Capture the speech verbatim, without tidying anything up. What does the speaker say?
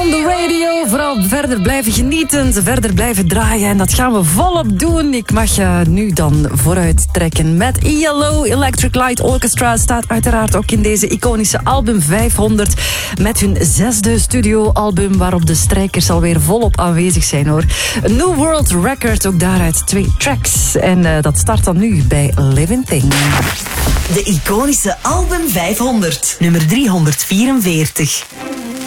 on the radio. Vooral verder blijven genieten, verder blijven draaien. En dat gaan we volop doen. Ik mag je nu dan vooruit trekken met E L O. Electric Light Orchestra staat uiteraard ook in deze iconische album vijfhonderd. Met hun zesde studioalbum waarop de strijkers alweer volop aanwezig zijn hoor. Een New World Record, ook daaruit twee tracks. En uh, dat start dan nu bij Living Thing. De iconische album vijfhonderd, nummer driehonderdvierenveertig.